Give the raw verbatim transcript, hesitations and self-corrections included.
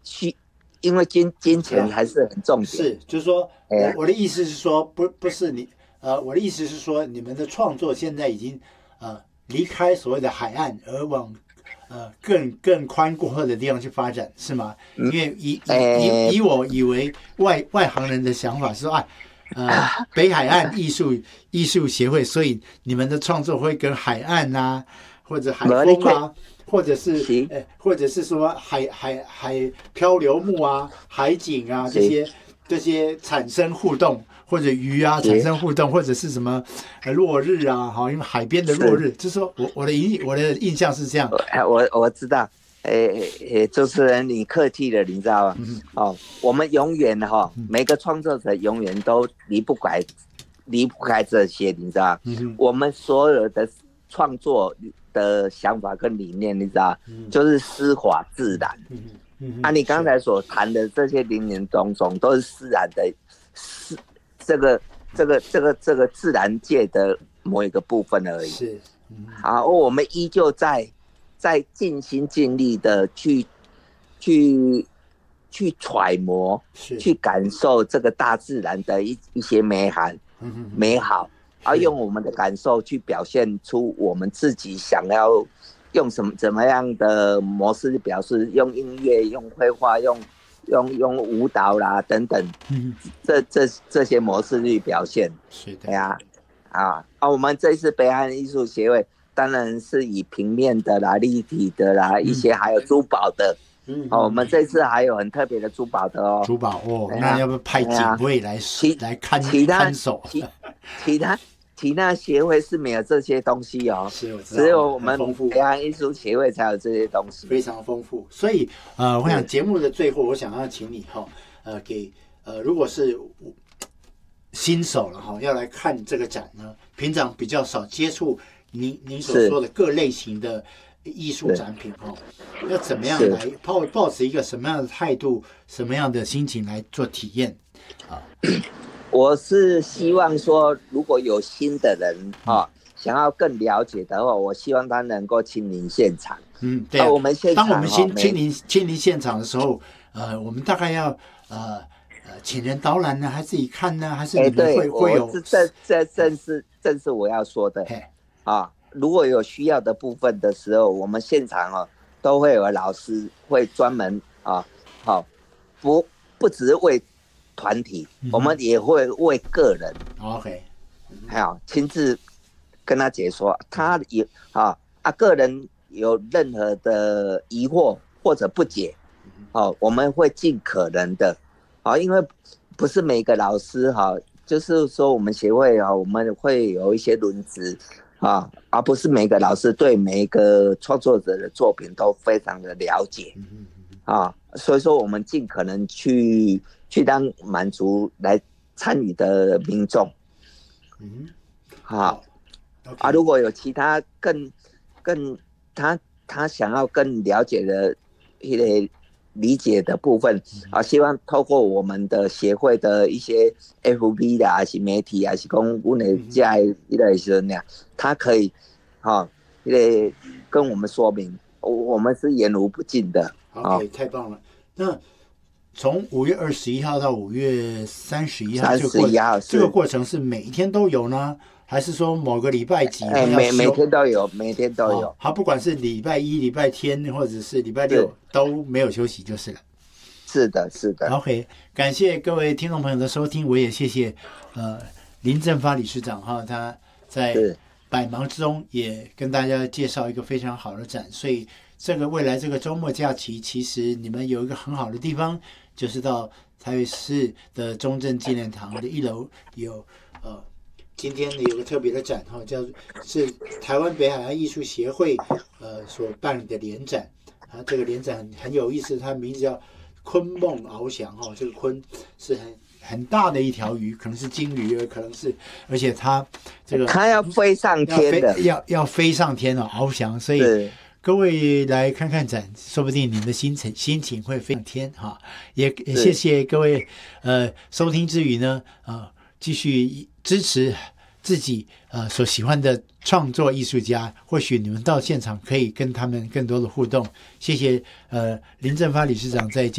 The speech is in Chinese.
需因为金金钱还是很重点。 是，就是说，我我的意思是说，不不是你，呃，我的意思是说，你们的创作现在已经呃离开所谓的海岸，而往呃更更宽阔的地方去发展，是吗？因为以以以以我以为外外行人的想法是说，啊，呃，北海岸艺术艺术协会，所以你们的创作会跟海岸啊，或者海风啊。或者是呃，或者是说海海海漂流木啊、海景啊这些这些产生互动，或者鱼啊产生互动，或者是什么呃落日啊，哈，因为海边的落日，就是说我我的印我的印象是这样。 我我知道，诶诶，主持人你客气了，你知道吗？嗯、哦，我们永远哈，每个创作者永远都离不开离不开这些，你知道？嗯、我们所有的创作的想法跟理念，你知道，嗯、就是丝滑自然。嗯嗯、啊，你刚才所谈的这些林林总总，都是自然的，是这个这个这个这个自然界的某一个部分而已。 是， 嗯、好，我们依旧在在尽心尽力的去去去揣摩，去感受这个大自然的一一些美好，嗯、美好。而用我们的感受去表现出我们自己想要用什么怎么样的模式表示，用音乐、用绘画、用用用舞蹈啦等等，嗯、这这这些模式去表现。 是的， 呀、啊，啊啊！我们这次北岸艺术协会当然是以平面的啦、立体的啦，嗯、一些还有珠宝的。嗯，哦，我们这次还有很特别的珠宝的哦。 珠宝哦，那要不派警卫来来看其他看守？ 其其他。其他协会是没有这些东西哦， 是我知道只有我们北岸艺术协会才有这些东西， 非常丰富。所以呃，我想节目的最后，我想要请你哈，呃，给呃，如果是新手了哈，要来看这个展呢，平常比较少接触您您所说的各类型的艺术展品哈，要怎么样来抱抱持一个什么样的态度、什么样的心情来做体验啊？ 我是希望说，如果有新的人啊、哦，想要更了解的话，我希望他能够亲临现场。 嗯，对、啊。 我们现场当我们亲亲临亲临现场的时候，呃，我们大概要呃呃请人导览呢，还是自己看呢，还是你们会、欸、会有？ 这这正是正是我要说的啊。如果有需要的部分的时候，我们现场哦都会有老师会专门啊，好、哦、不不只为团体，嗯、我们也会为个人 ，OK， 还有亲自跟他解说，他也啊啊个人有任何的疑惑或者不解，哦，我们会尽可能的，啊，因为不是每个老师哈、啊，就是说我们协会啊，我们会有一些轮值啊，而不是每个老师对每一个创作者的作品都非常的了解，啊，所以说我们尽可能去。去当满足来参与的民众，嗯，好， okay. 啊，如果有其他更更他他想要更了解的一些理解的部分、嗯、啊，希望透过我们的协会的一些 F B 啦，还是媒体，还是讲我们家一类是那样，他可以哈，一类跟我们说明，我们是言无不尽的。 OK，、啊、太棒了，那。从五月二十一号到五月三十一号，这个过这个过程是每一天都有呢，还是说某个礼拜几要休？ 每每天都有，每天都有。 它、哦、不管是礼拜一、礼拜天或者是礼拜六都没有休息就是了。 是的，是的。 OK， 感谢各位听众朋友的收听，我也谢谢呃林正发理事长哈，他在百忙之中也跟大家介绍一个非常好的展，所以这个未来这个周末假期，其实你们有一个很好的地方。就是到台北市的中正纪念堂的一楼有呃，今天有个特别的展哈，叫是台湾北海岸艺术协会呃所办理的联展啊，这个联展很很有意思，它名字叫鲲梦翱翔哈，这个鲲是很很大的一条鱼，可能是金鱼，可能是，而且它这个它要飞上天的， 要要飞上天哦，翱翔，所以。各位来看看展，说不定你们的心情心情会飞上天哈！也也谢谢各位呃收听之余呢，呃继续支持自己呃所喜欢的创作艺术家，或许你们到现场可以跟他们更多的互动。谢谢呃林正发理事长在